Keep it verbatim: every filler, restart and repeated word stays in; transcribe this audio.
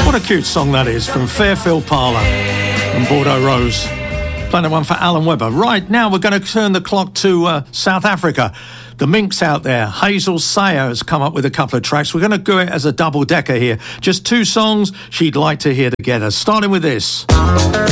What a cute song that is, from Fairfield Parlour and Bordeaux Rose. Playing the one for Alan Webber. Right, now we're going to turn the clock to uh, South Africa. The Minks out there. Hazel Sayer has come up with a couple of tracks. We're going to do it as a double-decker here. Just two songs she'd like to hear together. Starting with this.